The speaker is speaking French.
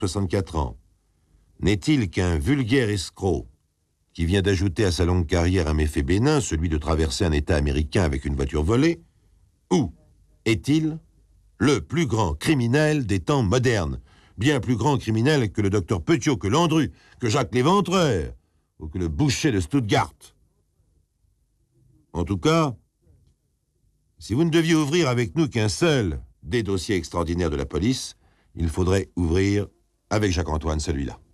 64 ans, n'est-il qu'un vulgaire escroc qui vient d'ajouter à sa longue carrière un méfait bénin, celui de traverser un État américain avec une voiture volée, ou est-il le plus grand criminel des temps modernes, bien plus grand criminel que le docteur Petiot, que Landru, que Jacques l'Éventreur, ou que le boucher de Stuttgart? En tout cas, si vous ne deviez ouvrir avec nous qu'un seul des dossiers extraordinaires de la police, il faudrait ouvrir avec Jacques-Antoine celui-là.